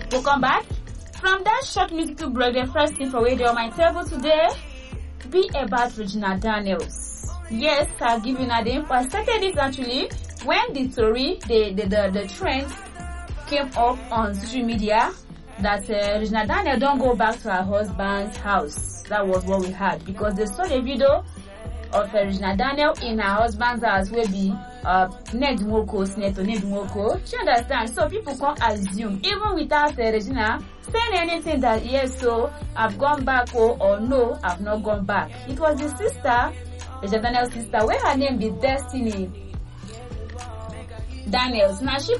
Welcome back. From that short musical break, the first thing for radio on my table today be about Regina Daniels. Yes, I'll give you an info. I started it actually when the story, the trend came up on social media that Regina Daniels don't go back to her husband's house. That was what we had because they saw the video of Regina Daniels in her husband's house will be Ned Nwoko, Senator Ned Nwoko. Do you understand? So people can't assume, even without Regina saying anything that yes, so I've gone back or no, I've not gone back. It was the sister, Regina Daniels' sister, where her name be Destiny Daniels. Now she